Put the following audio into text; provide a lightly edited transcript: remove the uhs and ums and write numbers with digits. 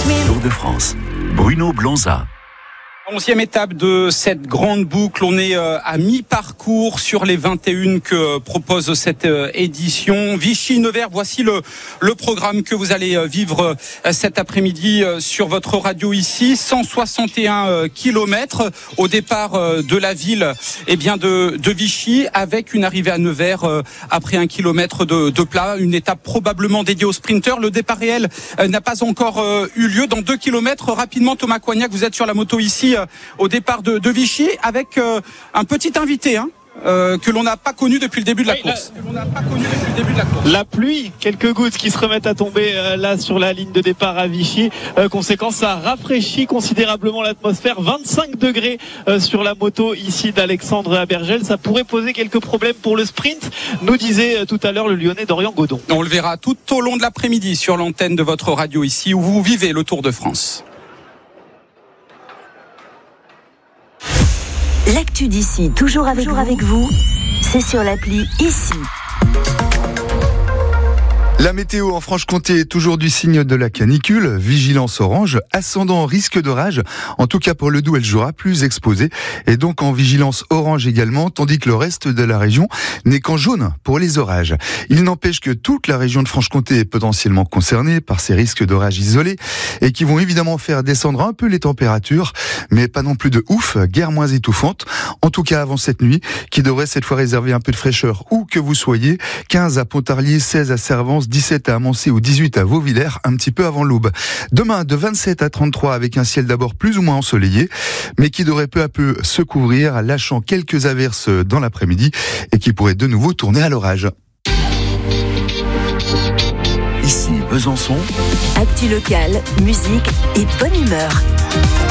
Tour de France, Bruno Blanza. 11e étape de cette grande boucle. On est à mi-parcours sur les 21 que propose cette édition. Vichy-Nevers, voici le programme que vous allez vivre cet après-midi sur votre radio ici. 161 kilomètres au départ de la ville de Vichy, avec une arrivée à Nevers après 1 kilomètre de plat. Une étape probablement dédiée aux sprinteurs. Le départ réel n'a pas encore eu lieu. Dans 2 kilomètres, rapidement, Thomas Coignac, vous êtes sur la moto ici au départ de Vichy avec un petit invité que l'on n'a pas connu depuis le début de la course. La pluie, quelques gouttes qui se remettent à tomber là sur la ligne de départ à Vichy. Conséquence, ça rafraîchit considérablement l'atmosphère. 25 degrés sur la moto ici d'Alexandre Abergel. Ça pourrait poser quelques problèmes pour le sprint, nous disait tout à l'heure le Lyonnais Dorian Godon. On le verra tout au long de l'après-midi sur l'antenne de votre radio ici où vous vivez le Tour de France. L'actu d'ici, toujours avec vous, c'est sur l'appli Ici. La météo en Franche-Comté est toujours du signe de la canicule. Vigilance orange, ascendant risque d'orage. En tout cas pour le Doubs, elle jouera plus exposée. Et donc en vigilance orange également, tandis que le reste de la région n'est qu'en jaune pour les orages. Il n'empêche que toute la région de Franche-Comté est potentiellement concernée par ces risques d'orage isolés et qui vont évidemment faire descendre un peu les températures, mais pas non plus de ouf, guère moins étouffante. En tout cas avant cette nuit, qui devrait cette fois réserver un peu de fraîcheur où que vous soyez. 15 à Pontarlier, 16 à Servance, 17 à Amancé ou 18 à Vauvillers, un petit peu avant l'aube. Demain, de 27 à 33 avec un ciel d'abord plus ou moins ensoleillé, mais qui devrait peu à peu se couvrir, lâchant quelques averses dans l'après-midi et qui pourrait de nouveau tourner à l'orage. Ici Besançon. Actu locale, musique et bonne humeur.